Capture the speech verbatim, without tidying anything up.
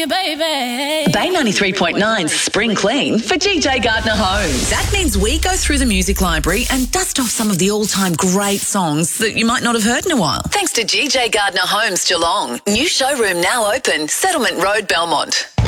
you, baby. Bay ninety-three point nine's Spring Clean for G J Gardner Homes. That means we go through the music library and dust off some of the all-time great songs that you might not have heard in a while. Thanks to G J Gardner Homes Geelong. New showroom now open, Settlement Road, Belmont.